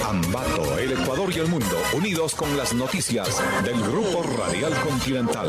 Ambato, el Ecuador y el mundo, unidos con las noticias del Grupo Radial Continental.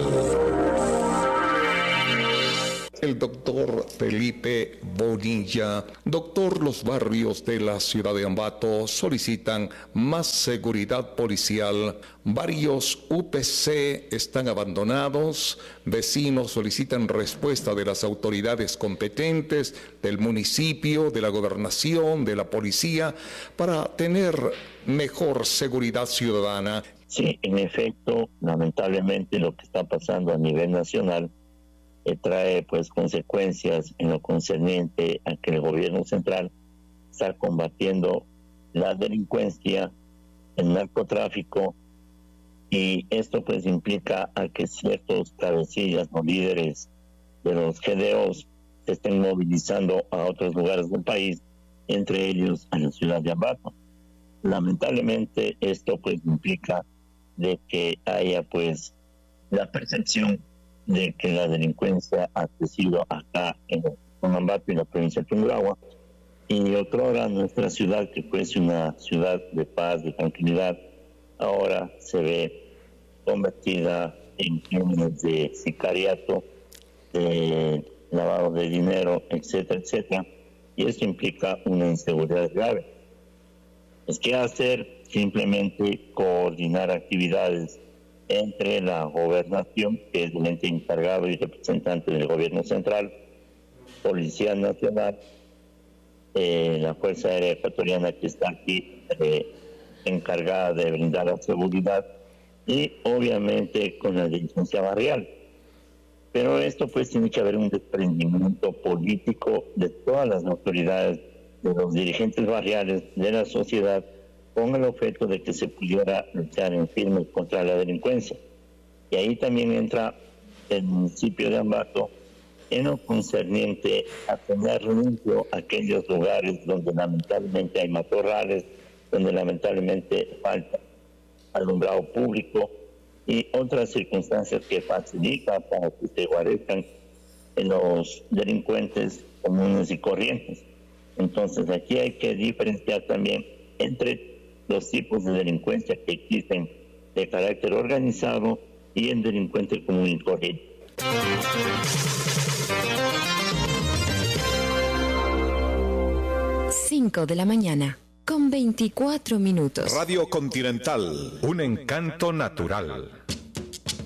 El doctor Felipe Bonilla. Doctor, los barrios de la ciudad de Ambato solicitan más seguridad policial. Varios UPC están abandonados. Vecinos solicitan respuesta de las autoridades competentes, del municipio, de la gobernación, de la policía, para tener mejor seguridad ciudadana. Sí, en efecto, lamentablemente lo que está pasando a nivel nacional trae pues consecuencias en lo concerniente a que el gobierno central está combatiendo la delincuencia, el narcotráfico, y esto pues implica a que ciertos cabecillas o líderes de los GDOs se estén movilizando a otros lugares del país, entre ellos a la ciudad de Ambato. Lamentablemente esto pues implica de que haya pues la percepción de que la delincuencia ha crecido acá en Ambato y la provincia de Tungurahua, y otrora nuestra ciudad, que fuese una ciudad de paz, de tranquilidad, ahora se ve convertida en crímenes de sicariato, de lavado de dinero, etcétera, etcétera, y esto implica una inseguridad grave. Es que hacer simplemente coordinar actividades entre la gobernación, que es el ente encargado y representante del gobierno central, Policía Nacional, la Fuerza Aérea Ecuatoriana, que está aquí encargada de brindar la seguridad, y obviamente con la dirigencia barrial. Pero esto pues tiene que haber un desprendimiento político de todas las autoridades, de los dirigentes barriales, de la sociedad, con el objeto de que se pudiera luchar en firme contra la delincuencia. Y ahí también entra el municipio de Ambato en lo concerniente a tener limpio aquellos lugares donde lamentablemente hay matorrales, donde lamentablemente falta alumbrado público y otras circunstancias que facilitan para que se guarezcan en los delincuentes comunes y corrientes. Entonces aquí hay que diferenciar también entre los tipos de delincuencia que existen de carácter organizado y el delincuente común y corriente. 5 de la mañana, con 24 minutos. Radio Continental, un encanto natural.